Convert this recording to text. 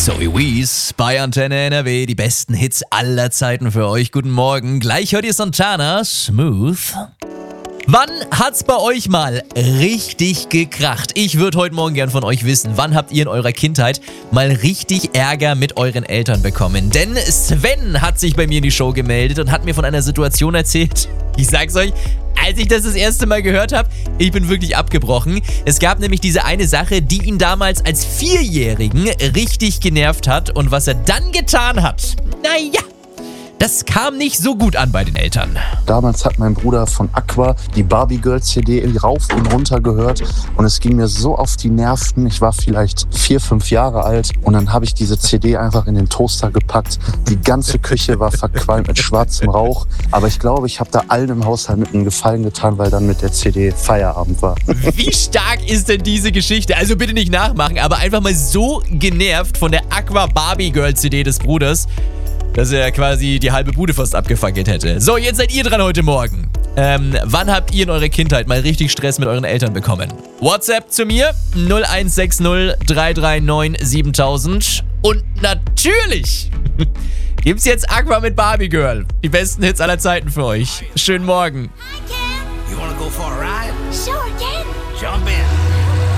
Zoe Wees bei Antenne NRW, die besten Hits aller Zeiten für euch. Guten Morgen. Gleich hört ihr Santana, Smooth. Wann hat's bei euch mal richtig gekracht? Ich würde heute Morgen gern von euch wissen, wann habt ihr in eurer Kindheit mal richtig Ärger mit euren Eltern bekommen? Denn Sven hat sich bei mir in die Show gemeldet und hat mir von einer Situation erzählt. Ich sag's euch, als ich das erste Mal gehört habe, ich bin wirklich abgebrochen. Es gab nämlich diese eine Sache, die ihn damals als Vierjährigen richtig genervt hat. Und was er dann getan hat, naja, das kam nicht so gut an bei den Eltern. Damals hat mein Bruder von Aqua die Barbie Girl CD rauf und runter gehört und es ging mir so auf die Nerven. Ich war vielleicht 4, 5 Jahre alt und dann habe ich diese CD einfach in den Toaster gepackt. Die ganze Küche war verqualmt mit schwarzem Rauch, aber ich glaube, ich habe da allen im Haushalt mit einem Gefallen getan, weil dann mit der CD Feierabend war. Wie stark ist denn diese Geschichte? Also bitte nicht nachmachen, aber einfach mal so genervt von der Aqua Barbie Girl CD des Bruders, dass er quasi die halbe Bude fast abgefackelt hätte. So, jetzt seid ihr dran heute Morgen. Wann habt ihr in eurer Kindheit mal richtig Stress mit euren Eltern bekommen? WhatsApp zu mir 0160 339 7000. Und natürlich gibt's jetzt Aqua mit Barbie Girl. Die besten Hits aller Zeiten für euch. Schönen Morgen. You wanna go for a ride? Sure, Ken. Jump in.